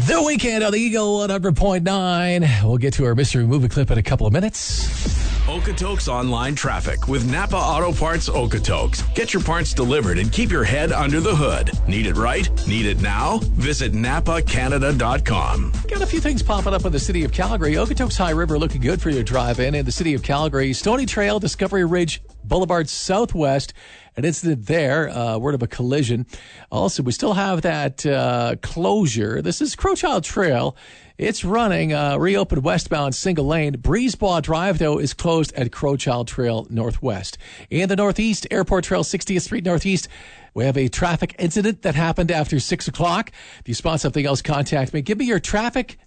The Weekend on the Eagle 100.9. We'll get to our mystery movie clip in a couple of minutes. Okotoks Online Traffic with Napa Auto Parts Okotoks. Get your parts delivered and keep your head under the hood. Need it right? Need it now? Visit NapaCanada.com. Got a few things popping up in the city of Calgary. Okotoks High River looking good for your drive-in in the city of Calgary. Stony Trail, Discovery Ridge Boulevard Southwest. An incident there, word of a collision. Also, we still have that closure. This is Crowchild Trail. It's running, reopened westbound single lane. Breezebois Drive, though, is closed at Crowchild Trail Northwest. In the Northeast, Airport Trail 60th Street Northeast, we have a traffic incident that happened after 6 o'clock. If you spot something else, contact me. Give me your traffic